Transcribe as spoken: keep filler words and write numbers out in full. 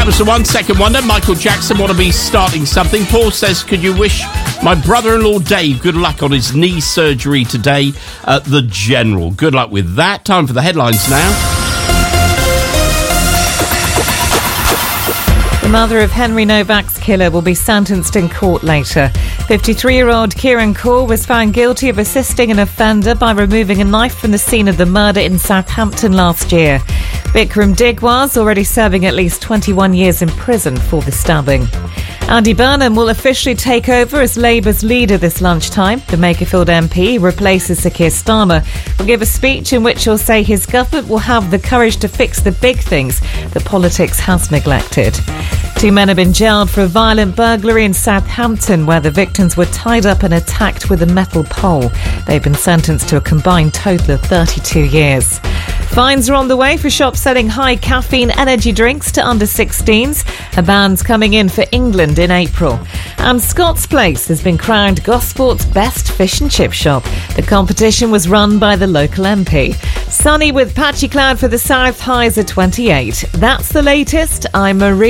was the one second wonder. Michael Jackson want to be starting something. Paul says, could you wish my brother-in-law Dave good luck on his knee surgery today at the General? Good luck with that. Time for the headlines now. The mother of Henry Novak's killer will be sentenced in court later. fifty-three-year-old Kieran Kaur was found guilty of assisting an offender by removing a knife from the scene of the murder in Southampton last year. Bikram Digwas already serving at least twenty-one years in prison for the stabbing. Andy Burnham will officially take over as Labour's leader this lunchtime. The Makerfield M P replaces Sir Keir Starmer, will give a speech in which he'll say his government will have the courage to fix the big things that politics has neglected. Two men have been jailed for a violent burglary in Southampton where the victims were tied up and attacked with a metal pole. They've been sentenced to a combined total of thirty-two years. Fines are on the way for shops selling high caffeine energy drinks to under sixteens. A ban's coming in for England in April. And Scott's Place has been crowned Gosport's best fish and chip shop. The competition was run by the local M P. Sunny with patchy cloud for the south, highs at twenty-eight. That's the latest. I'm Marie.